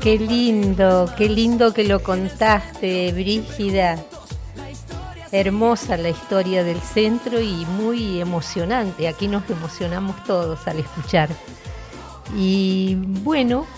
qué lindo que lo contaste, Brígida. Hermosa la historia del centro y muy emocionante. Aquí nos emocionamos todos al escuchar. Y bueno,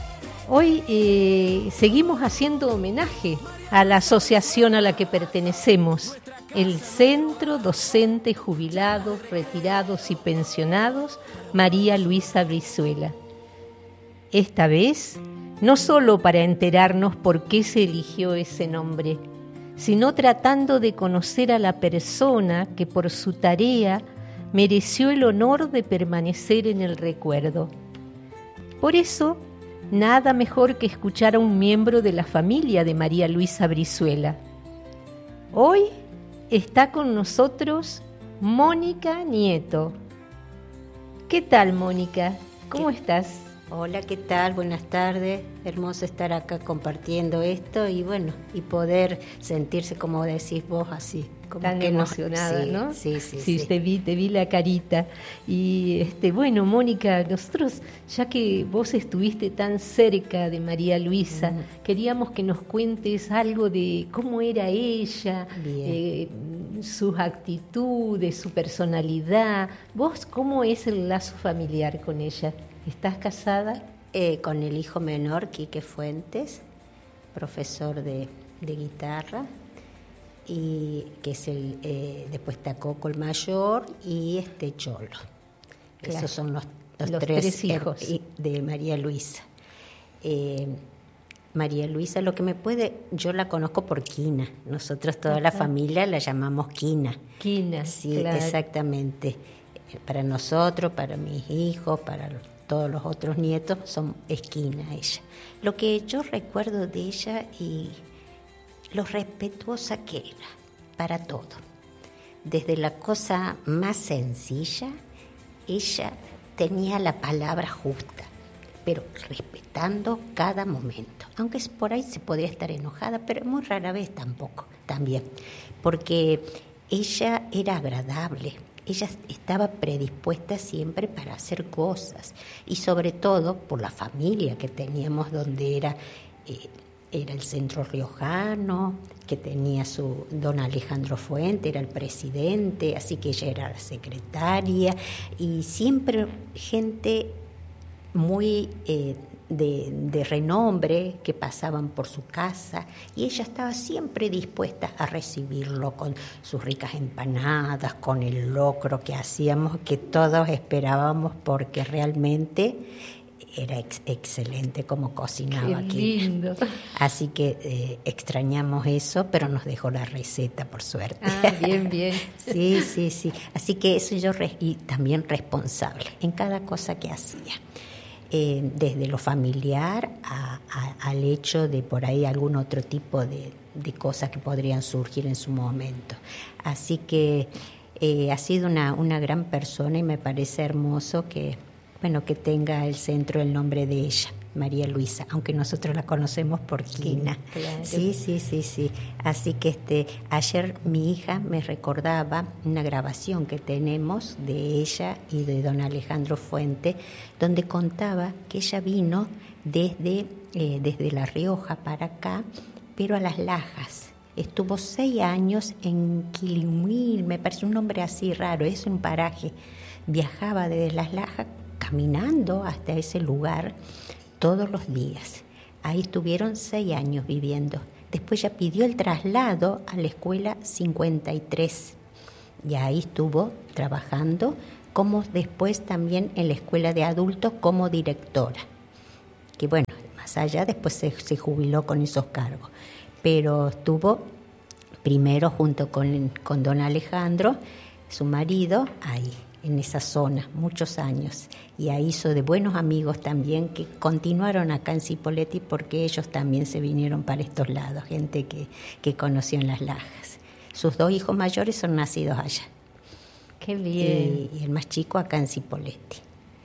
hoy seguimos haciendo homenaje a la asociación a la que pertenecemos, el Centro Docente Jubilados, Retirados y Pensionados María Luisa Brizuela. Esta vez, no solo para enterarnos por qué se eligió ese nombre, sino tratando de conocer a la persona que por su tarea mereció el honor de permanecer en el recuerdo. Por eso, nada mejor que escuchar a un miembro de la familia de María Luisa Brizuela. Hoy está con nosotros Mónica Nieto. ¿Qué tal, Mónica? ¿Cómo estás? Hola, ¿qué tal? Buenas tardes. Hermoso estar acá compartiendo esto y bueno, y poder sentirse, como decís vos, así. Como tan que emocionada, sí, ¿no? Sí. Te vi la carita. Y bueno, Mónica, nosotros, ya que vos estuviste tan cerca de María Luisa, queríamos que nos cuentes algo de cómo era ella, sus actitudes, su personalidad. ¿Vos cómo es el lazo familiar con ella? ¿Estás casada? Con el hijo menor, Quique Fuentes, profesor de guitarra, y que es después está Coco el mayor y Cholo. Claro. Esos son los tres hijos de María Luisa. María Luisa, yo la conozco por Quina. Nosotros toda la familia la llamamos Quina. Quina, sí, claro. Exactamente. Para nosotros, para mis hijos, para todos los otros nietos, es Quina ella. Lo que yo recuerdo de ella y lo respetuosa que era para todo. Desde la cosa más sencilla, ella tenía la palabra justa, pero respetando cada momento. Aunque por ahí se podría estar enojada, pero muy rara vez también, porque ella era agradable. Ella estaba predispuesta siempre para hacer cosas y sobre todo por la familia que teníamos, donde era el centro riojano, que tenía su don Alejandro Fuente, era el presidente, así que ella era la secretaria y siempre gente muy de renombre que pasaban por su casa y ella estaba siempre dispuesta a recibirlo con sus ricas empanadas, con el locro que hacíamos, que todos esperábamos porque realmente era excelente como cocinaba aquí. Lindo. Así que extrañamos eso, pero nos dejó la receta, por suerte. Ah, bien. Sí. Así que eso y también responsable en cada cosa que hacía. Desde lo familiar al hecho de por ahí algún otro tipo de cosas que podrían surgir en su momento. Así que ha sido una gran persona y me parece hermoso que tenga el centro el nombre de ella, María Luisa, aunque nosotros la conocemos por Quina. Claro. Sí. Así que ayer mi hija me recordaba una grabación que tenemos de ella y de don Alejandro Fuente, donde contaba que ella vino desde La Rioja para acá, pero a Las Lajas. Estuvo 6 años en Quilumuil, me parece un nombre así raro, es un paraje. Viajaba desde Las Lajas caminando hasta ese lugar todos los días. Ahí estuvieron 6 años viviendo. Después ya pidió el traslado a la escuela 53 y ahí estuvo trabajando, como después también en la escuela de adultos como directora. Que bueno, más allá después se jubiló con esos cargos. Pero estuvo primero junto con don Alejandro, su marido, ahí en esa zona, muchos años. Y ahí hizo de buenos amigos también que continuaron acá en Cipolletti porque ellos también se vinieron para estos lados, gente que conoció en Las Lajas. Sus 2 hijos mayores son nacidos allá. Qué bien. Y el más chico acá en Cipolletti.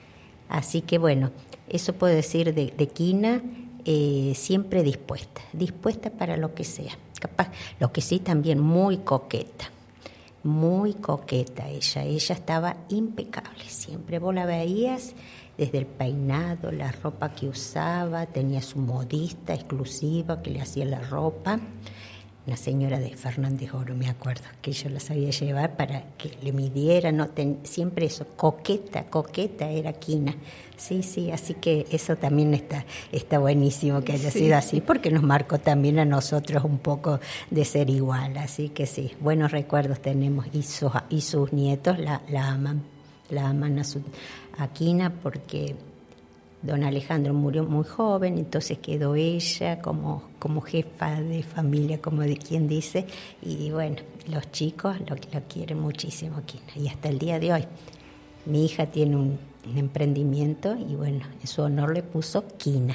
Así que bueno, eso puedo decir de Quina, siempre dispuesta para lo que sea. Capaz, lo que sí también muy coqueta ella estaba impecable, siempre vos la veías desde el peinado, la ropa que usaba, tenía su modista exclusiva que le hacía la ropa. Una señora de Fernández Oro, me acuerdo, que yo la sabía llevar para que le midiera, siempre eso, coqueta era Quina. Sí, así que eso también está buenísimo que haya sido así, porque nos marcó también a nosotros un poco de ser igual, así que sí, buenos recuerdos tenemos, y sus nietos la aman a Quina, porque don Alejandro murió muy joven, entonces quedó ella como jefa de familia, como de quien dice, y bueno, los chicos lo quieren muchísimo Quina, y hasta el día de hoy. Mi hija tiene un emprendimiento y bueno, en su honor le puso Quina.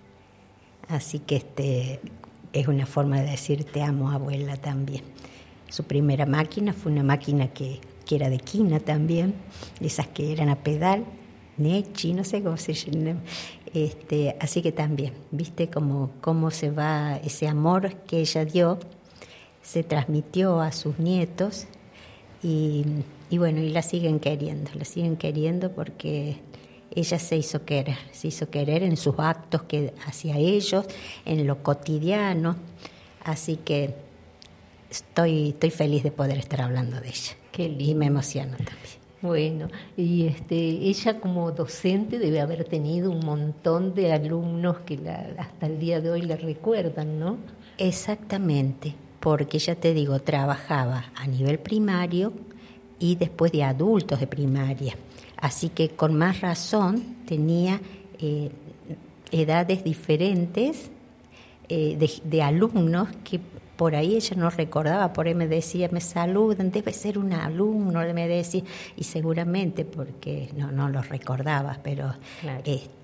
Así que es una forma de decir te amo, abuela, también. Su primera máquina fue una máquina que era de Quina también, esas que eran a pedal, Nechi, no sé cómo se llama. Así que también, viste cómo se va ese amor que ella dio, se transmitió a sus nietos y bueno, y la siguen queriendo porque ella se hizo querer en sus actos que hacia ellos, en lo cotidiano, así que estoy feliz de poder estar hablando de ella. Qué lindo. Y me emociona también. Bueno, y ella como docente debe haber tenido un montón de alumnos que hasta el día de hoy la recuerdan, ¿no? Exactamente, porque ya te digo, trabajaba a nivel primario y después de adultos de primaria, así que con más razón tenía edades diferentes de alumnos que por ahí ella no recordaba, por ahí me decía, me saludan, debe ser un alumno, me decía, y seguramente porque no lo recordaba, pero claro.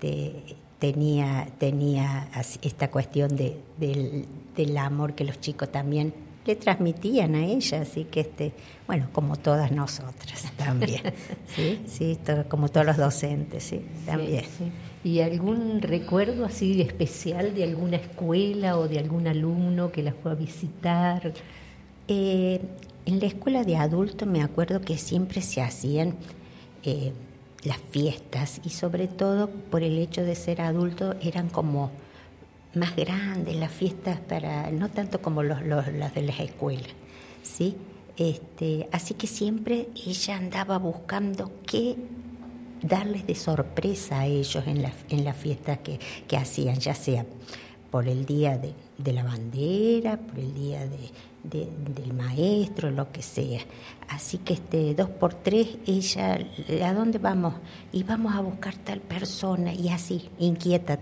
Tenía esta cuestión del amor que los chicos también le transmitían a ella, así que bueno, como todas nosotras también, sí, como todos los docentes, sí, también. Sí. ¿Y algún recuerdo así especial de alguna escuela o de algún alumno que la fue a visitar? En la escuela de adultos me acuerdo que siempre se hacían las fiestas, y sobre todo por el hecho de ser adulto eran como más grandes las fiestas, no tanto como las de las escuelas, ¿sí? Así que siempre ella andaba buscando qué darles de sorpresa a ellos en la fiesta que hacían, ya sea por el día de la bandera, por el día del maestro, lo que sea. Así que 2x3 ella, ¿a dónde vamos? Y vamos a buscar tal persona, y así, inquieta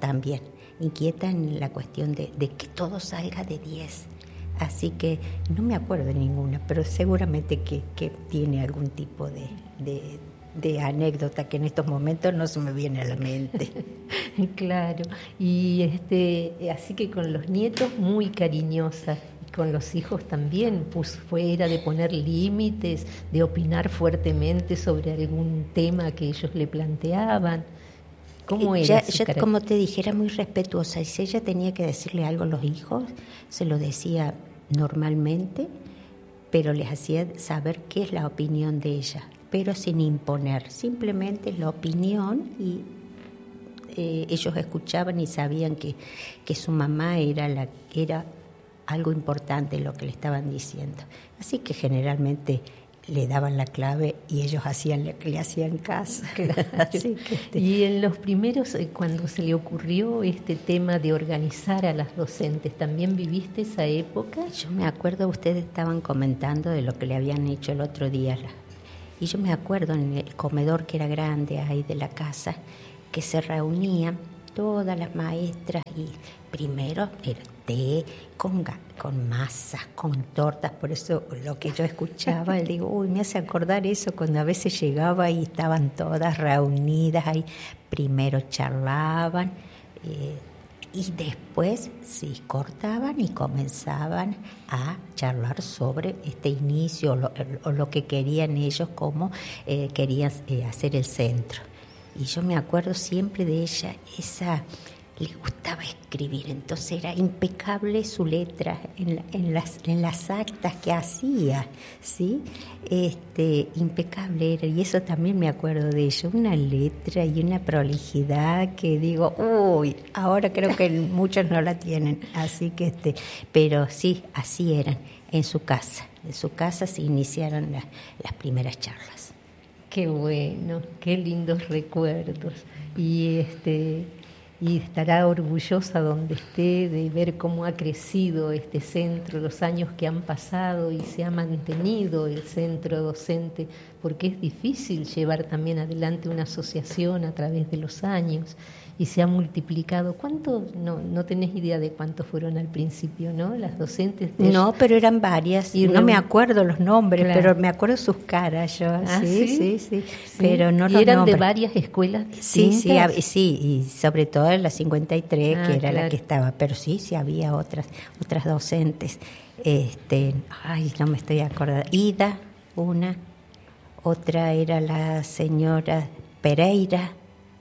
en la cuestión de que todo salga de 10. Así que no me acuerdo de ninguna, pero seguramente que tiene algún tipo de anécdota que en estos momentos no se me viene a la mente. Claro, y así que con los nietos muy cariñosa, y con los hijos también, era de poner límites, de opinar fuertemente sobre algún tema que ellos le planteaban. ¿Cómo era su carácter? Como te dije, era muy respetuosa, y si ella tenía que decirle algo a los hijos, se lo decía normalmente, pero les hacía saber qué es la opinión de ella, pero sin imponer, simplemente la opinión, y ellos escuchaban y sabían que su mamá era algo importante lo que le estaban diciendo. Así que generalmente le daban la clave y ellos le hacían caso. Claro. Así que y en los primeros, cuando se le ocurrió este tema de organizar a las docentes, ¿también viviste esa época? Yo me acuerdo, ustedes estaban comentando de lo que le habían hecho el otro día, y yo me acuerdo en el comedor que era grande ahí de la casa, que se reunían todas las maestras, y primero era té con masas, con tortas. Por eso lo que yo escuchaba, le digo, me hace acordar eso, cuando a veces llegaba y estaban todas reunidas ahí, primero charlaban, y después sí cortaban y comenzaban a charlar sobre este inicio o lo que querían ellos, cómo querían hacer el centro. Y yo me acuerdo siempre de ella, le gustaba escribir, entonces era impecable su letra en las actas que hacía, ¿sí? Impecable era, y eso también me acuerdo de ella, una letra y una prolijidad que digo, uy, ahora creo que muchos no la tienen, así que pero sí, así eran, en su casa se iniciaron las primeras charlas. Qué bueno, qué lindos recuerdos. Y estará orgullosa donde esté de ver cómo ha crecido este centro, los años que han pasado y se ha mantenido el centro docente, porque es difícil llevar también adelante una asociación a través de los años y se ha multiplicado. ¿Cuánto? No tenés idea de cuántos fueron al principio, ¿no? Las docentes. No, pero eran varias. Y no me acuerdo los nombres, claro, pero me acuerdo sus caras yo. ¿Ah, sí. Pero no ¿Y los eran nombres. De varias escuelas distintas? Sí, y sobre todo en la 53, que era claro, la que estaba. Pero sí había otras docentes. No me estoy acordando. Ida, una. Otra era la señora Pereira.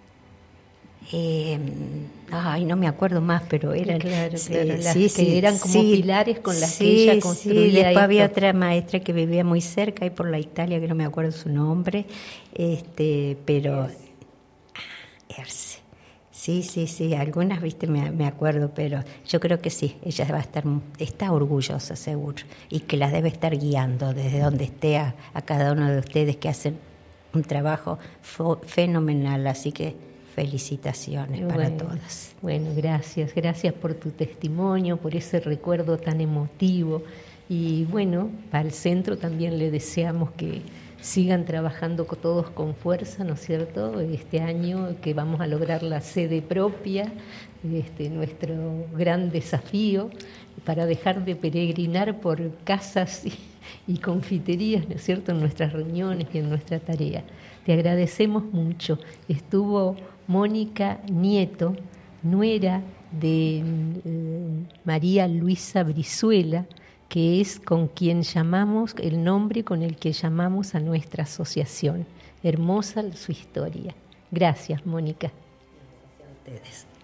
No me acuerdo más, pero eran las que eran como pilares con las que ella construía. Sí, después había otra maestra que vivía muy cerca y por la Italia, que no me acuerdo su nombre, pero Erce. Sí, algunas, viste, me acuerdo, pero yo creo que sí, ella está orgullosa, seguro, y que las debe estar guiando desde donde esté a cada uno de ustedes, que hacen un trabajo fenomenal, así que felicitaciones para todas. Bueno, gracias por tu testimonio, por ese recuerdo tan emotivo. Y bueno, para el centro también le deseamos que sigan trabajando todos con fuerza, ¿no es cierto? Este año que vamos a lograr la sede propia, nuestro gran desafío, para dejar de peregrinar por casas y confiterías, ¿no es cierto?, en nuestras reuniones y en nuestra tarea. Te agradecemos mucho. Estuvo Mónica Nieto, nuera de María Luisa Brizuela, que es con quien llamamos, el nombre con el que llamamos a nuestra asociación. Hermosa su historia. Gracias, Mónica. Gracias a ustedes.